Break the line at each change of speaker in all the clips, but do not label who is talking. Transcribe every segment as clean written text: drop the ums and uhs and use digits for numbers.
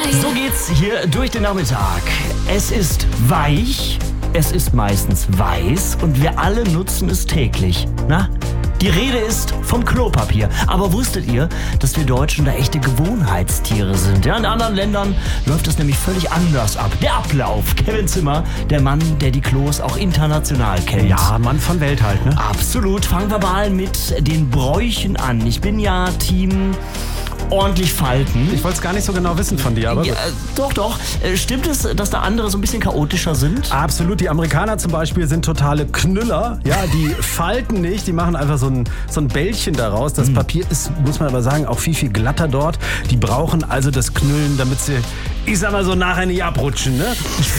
So geht's hier durch den Nachmittag. Es ist weich, es ist meistens weiß und wir alle nutzen es täglich. Na? Die Rede ist vom Klopapier. Aber wusstet ihr, dass wir Deutschen da echte Gewohnheitstiere sind? Ja, in anderen Ländern läuft das nämlich völlig anders ab. Der Ablauf. Kevin Zimmer, der Mann, der die Klos auch international kennt.
Ja, Mann von Welt halt, ne?
Absolut. Fangen wir mal mit den Bräuchen an. Ich bin ja Team ordentlich falten.
Ich wollte es gar nicht so genau wissen von dir, aber
ja, doch. Stimmt es, dass da andere so ein bisschen chaotischer sind?
absolut. Die Amerikaner zum Beispiel sind totale Knüller. Ja, die falten nicht, die machen einfach so ein Bällchen daraus. Das Papier ist, muss man aber sagen, auch viel, viel glatter dort. Die brauchen also das Knüllen, damit sie, ich sag mal so, nachher nicht abrutschen, ne?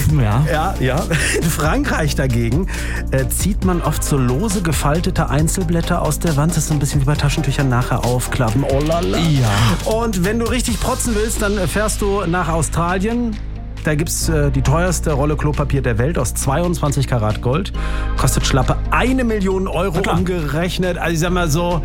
Ja.
Ja. In Frankreich dagegen zieht man oft so lose gefaltete Einzelblätter aus der Wand. Das ist so ein bisschen wie bei Taschentüchern nachher aufklappen. Oh la la.
Ja.
Und wenn du richtig protzen willst, dann fährst du nach Australien. Da gibt's die teuerste Rolle Klopapier der Welt aus 22 Karat Gold. Kostet schlappe 1 Million Euro umgerechnet. Also ich sag mal so,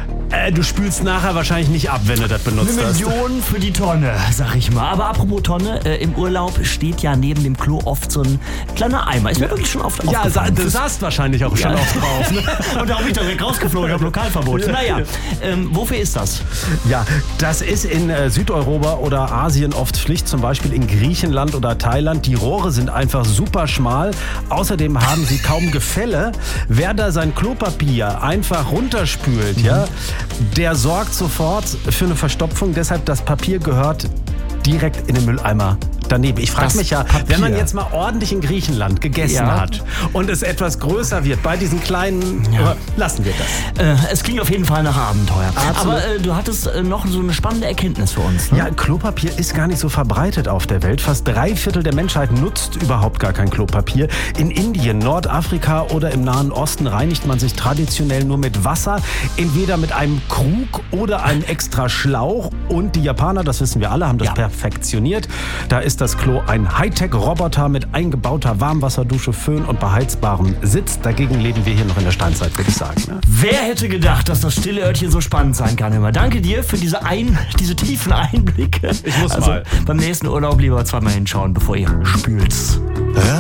du spülst nachher wahrscheinlich nicht ab, wenn du das benutzt
Eine
hast.
Million für die Tonne, sag ich mal. Aber apropos Tonne, im Urlaub steht ja neben dem Klo oft so ein kleiner Eimer. Ist mir wirklich schon oft
Ja,
aufgefallen.
du saßt wahrscheinlich auch schon oft drauf. Ne?
Und da bin ich direkt rausgeflogen, ich habe Lokalverbot. Naja, wofür ist das?
Ja, das ist in Südeuropa oder Asien oft Pflicht, zum Beispiel in Griechenland oder Thailand. Die Rohre sind einfach super schmal. Außerdem haben sie kaum Gefälle. Wer da sein Klopapier einfach runterspült, ja, der sorgt sofort für eine Verstopfung. Deshalb, das Papier gehört direkt in den Mülleimer daneben. Ich frage mich ja,
Papier.
wenn man jetzt mal ordentlich in Griechenland gegessen hat und es etwas größer wird, bei diesen kleinen, lassen wir das.
Es klingt auf jeden Fall nach Abenteuer.
Absolut.
Aber du hattest noch so eine spannende Erkenntnis für uns. Ne?
Ja, Klopapier ist gar nicht so verbreitet auf der Welt. Fast 3/4 der Menschheit nutzt überhaupt gar kein Klopapier. In Indien, Nordafrika oder im Nahen Osten reinigt man sich traditionell nur mit Wasser, entweder mit einem Krug oder einem extra Schlauch. Und die Japaner, das wissen wir alle, haben das perfektioniert. Da ist das Klo ein Hightech-Roboter mit eingebauter Warmwasserdusche, Föhn und beheizbarem Sitz. Dagegen leben wir hier noch in der Steinzeit, würde ich sagen. Ne?
Wer hätte gedacht, dass das stille Örtchen so spannend sein kann? Immer. Danke dir für diese tiefen Einblicke.
Ich muss mal.
Beim nächsten Urlaub lieber zweimal hinschauen, bevor ihr spült.